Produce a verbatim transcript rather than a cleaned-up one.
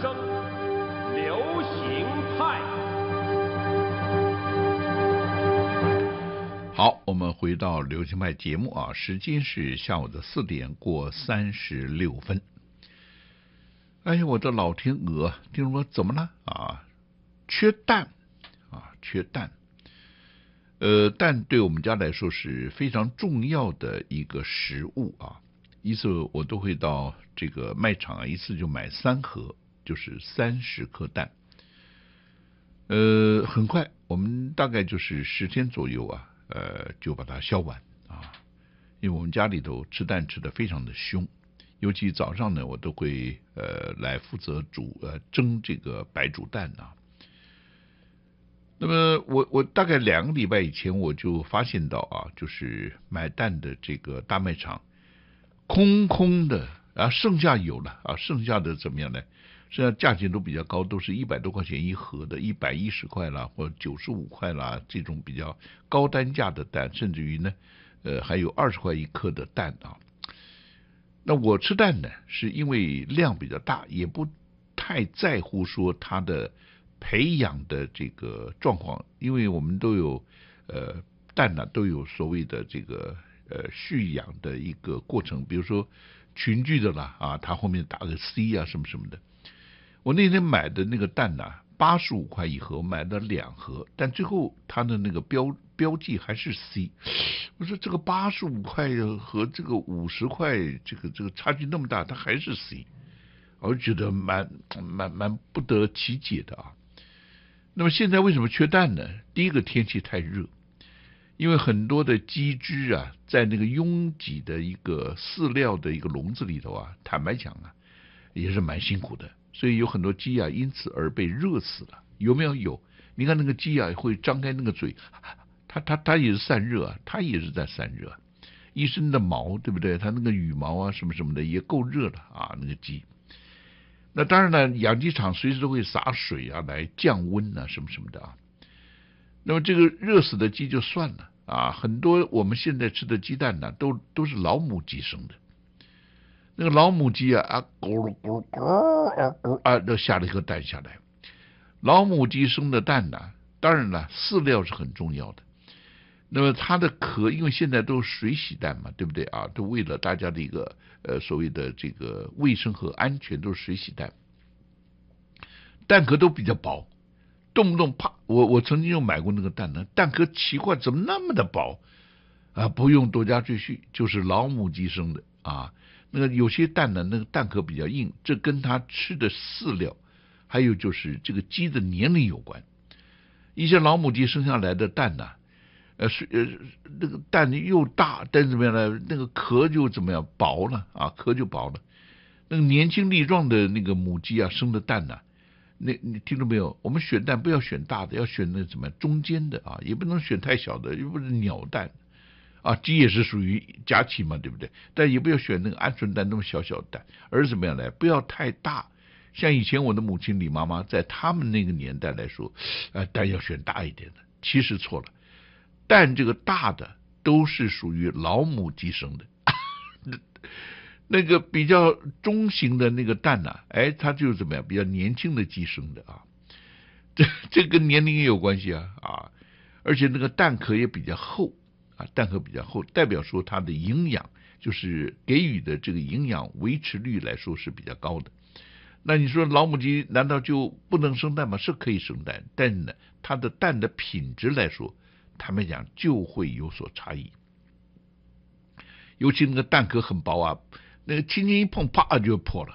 声，流行派。 好，我们回到流行派节目啊，时间是下午的四点过三十六分。哎呀，我的老天鹅，听说怎么了啊？缺蛋啊，缺蛋。呃，蛋对我们家来说是非常重要的一个食物啊。一次我都会到这个卖场啊，一次就买三盒，就是三十颗蛋。呃，很快，我们大概就是十天左右啊，呃，就把它销完啊。因为我们家里头吃蛋吃得非常的凶，尤其早上呢，我都会呃来负责煮呃蒸这个白煮蛋啊。那么我我大概两个礼拜以前我就发现到啊，就是买蛋的这个大卖场空空的啊，剩下有了啊，剩下的怎么样呢？剩下价钱都比较高，都是一百多块钱一盒的，一百一十块啦，或者九十五块啦，这种比较高单价的蛋，甚至于呢，呃，还有二十块一颗的蛋啊。那我吃蛋呢，是因为量比较大，也不太在乎说它的培养的这个状况，因为我们都有呃蛋呢、啊、都有所谓的这个呃蓄养的一个过程，比如说群聚的啦啊，它后面打个 C 啊什么什么的。我那天买的那个蛋呢、啊，八十五块一盒，我买了两盒，但最后它的那个标标记还是 C。我说这个八十五块和这个五十块，这个这个差距那么大，它还是 C， 我就觉得蛮蛮蛮不得其解的啊。那么现在为什么缺蛋呢？第一个天气太热，因为很多的鸡只啊，在那个拥挤的一个饲料的一个笼子里头啊，坦白讲啊，也是蛮辛苦的，所以有很多鸡啊因此而被热死了。有没有？有。你看那个鸡啊，会张开那个嘴，它它它也是散热啊，它也是在散热，一身的毛，对不对？它那个羽毛啊什么什么的也够热了啊，那个鸡。那当然了，养鸡场随时都会洒水啊，来降温啊，什么什么的啊。那么这个热死的鸡就算了啊，很多我们现在吃的鸡蛋呢，都都是老母鸡生的。那个老母鸡啊啊咕噜咕噜咕噜啊，都下了一颗蛋下来。老母鸡生的蛋呢，当然了，饲料是很重要的。那么它的壳，因为现在都是水洗蛋嘛，对不对啊？都为了大家的一个呃所谓的这个卫生和安全，都是水洗蛋，蛋壳都比较薄，动不动啪，我我曾经有买过那个蛋呢，蛋壳奇怪怎么那么的薄啊？不用多加赘述，就是老母鸡生的啊。那个有些蛋呢，那个蛋壳比较硬，这跟它吃的饲料，还有就是这个鸡的年龄有关。一些老母鸡生下来的蛋呢、啊。呃，是呃，那个蛋又大，但是怎么样呢？那个壳就怎么样薄了啊，壳就薄了。那个年轻力壮的那个母鸡啊，生的蛋呢、啊，那你听到没有？我们选蛋不要选大的，要选那怎么样中间的啊，也不能选太小的，又不是鸟蛋啊。鸡也是属于家禽嘛，对不对？但也不要选那个鹌鹑蛋那么小小的蛋，而是怎么样呢？不要太大。像以前我的母亲李妈妈在他们那个年代来说，呃，蛋要选大一点的，其实错了。蛋这个大的都是属于老母鸡生的，那个比较中型的那个蛋呢、啊，哎，它就是怎么样，比较年轻的鸡生的啊，这这跟年龄也有关系啊啊，而且那个蛋壳也比较厚啊，蛋壳比较厚，代表说它的营养就是给予的这个营养维持率来说是比较高的。那你说老母鸡难道就不能生蛋吗？是可以生蛋，但呢，它的蛋的品质来说，坦白讲就会有所差异，尤其那个蛋壳很薄啊，那个轻轻一碰，啪就破了